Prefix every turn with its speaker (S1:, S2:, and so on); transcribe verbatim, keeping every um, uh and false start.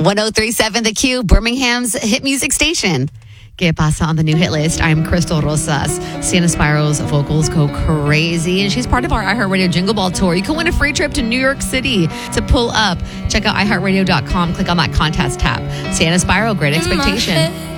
S1: one oh three point seven The Q, Birmingham's hit music station. Que pasa on the new hit list? I'm Crystal Rosas. Sienna Spiro's vocals go crazy, and she's part of our iHeartRadio Jingle Ball Tour. You can win a free trip to New York City to pull up. Check out i heart radio dot com. Click on that contest tab. Sienna Spiro, Great Expectation.